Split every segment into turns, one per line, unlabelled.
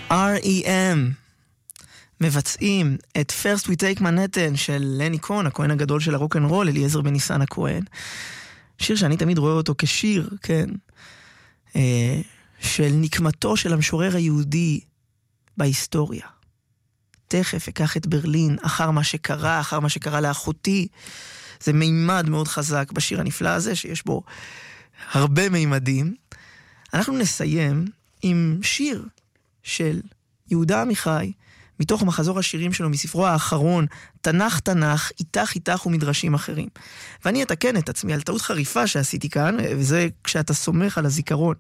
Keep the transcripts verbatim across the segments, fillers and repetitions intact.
אר אי אם מבצעים את First We Take Manhattan של לני קון, הכהן הגדול של הרוק אנד רול, אליעזר בן ניסן הכהן. שיר שאני תמיד רואה אותו כשיר, כן, אה, של נקמתו של המשורר היהודי בהיסטוריה. תכף אקח את ברלין אחר מה שקרה, אחר מה שקרה לאחותי. זה מימד מאוד חזק בשיר הנפלא הזה, שיש בו הרבה מימדים. אנחנו נסיים עם שיר של יהודה עמיחי, מתוך מחזור השירים שלו, מספרו האחרון, תנ"ך תנ"ך, איתך איתך ומדרשים אחרים. ואני אתקן את עצמי על טעות חריפה שעשיתי כאן, וזה כשאתה סומך על הזיכרון.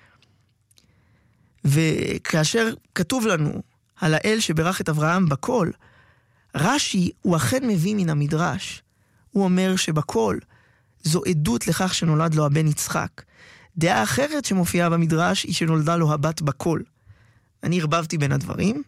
וכאשר כתוב לנו על האל שברך את אברהם בקול, רש"י הוא אכן מביא מן המדרש. הוא אומר שבקול זו עדות לכך שנולד לו הבן יצחק. דעה אחרת שמופיעה במדרש היא שנולדה לו הבת בקול. אני הרבבתי בין הדברים,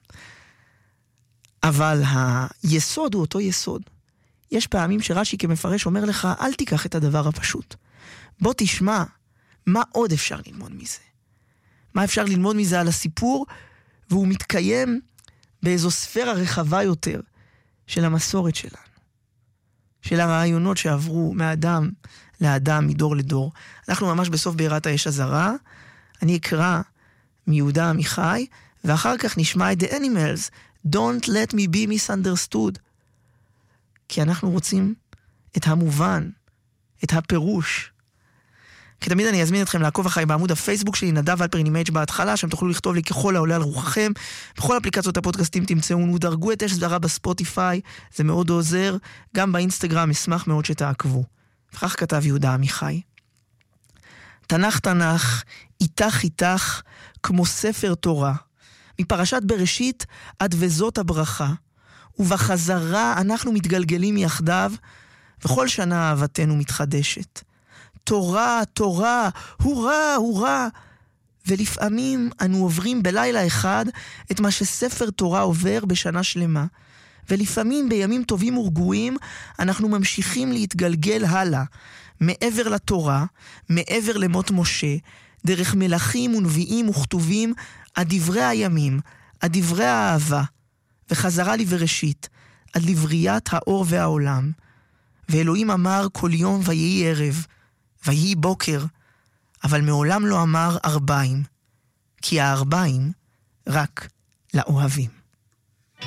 אבל היסוד הוא אותו יסוד. יש פעמים שרש"י כמפרש אומר לך, אל תיקח את הדבר הפשוט. בוא תשמע מה עוד אפשר ללמוד מזה. מה אפשר ללמוד מזה על הסיפור, והוא מתקיים באיזו ספירה רחבה יותר של המסורת שלנו. של הרעיונות שעברו מאדם לאדם, מדור לדור. אנחנו ממש בסוף בעירת האש הזרה. אני אקרא מיהודה עמיחי, ואחר כך נשמע את The Animals, Don't let me be misunderstood. כי אנחנו רוצים את המובן, את הפירוש. כי תמיד אני אזמין אתכם לעקוב אחרי בעמוד הפייסבוק שלי, נדב אלפרין עם H בהתחלה, שם תוכלו לכתוב לי ככל העולה על רוחכם. בכל אפליקציות הפודקאסטים תמצאו, דרגו את אש זרה בספוטיפיי, זה מאוד עוזר. גם באינסטגרם אשמח מאוד שתעקבו. וכך כתב יהודה עמיחי. תנ"ך תנ"ך, איתך איתך, כמו ספר תורה. מפרשת בראשית עד וזאת הברכה. ובחזרה אנחנו מתגלגלים יחדיו, וכל שנה אהבתנו מתחדשת. תורה, תורה, הורה, הורה. ולפעמים אנו עוברים בלילה אחד את מה שספר תורה עובר בשנה שלמה. ולפעמים בימים טובים ורגועים אנחנו ממשיכים להתגלגל הלאה, מעבר לתורה, מעבר למות משה, דרך מלכים ונביאים וכתובים, עד דברי הימים, עד דברי האהבה, וחזרה לבראשית, עד לבריאת האור והעולם. ואלוהים אמר כל יום ויהי ערב, ויהי בוקר, אבל מעולם לא אמר ארבעים, כי הארבעים רק לאוהבים.